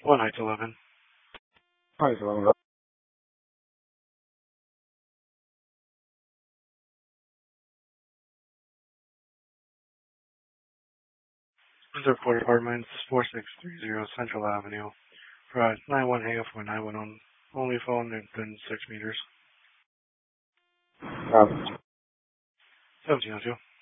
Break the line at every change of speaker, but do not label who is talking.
One Heights 11.
Heights 11.
Reserve Port Apartments, 4630 Central Avenue. Provide 91 hang up for 911. Only phone within 6 meters. 1702.